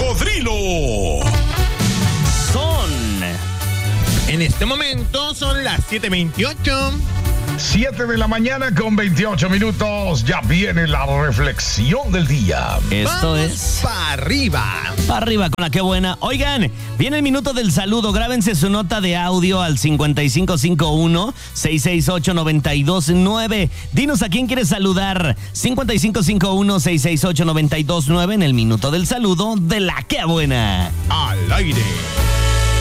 cocodrilo. En este momento son las 7:28. 7 de la mañana con 28 minutos. Ya viene la reflexión del día. Esto es para arriba. Para arriba con la que buena. Oigan, viene el minuto del saludo. Grábense su nota de audio al 5551-668-929. Dinos a quién quieres saludar. 5551-668-929 en el minuto del saludo de la que buena. Al aire.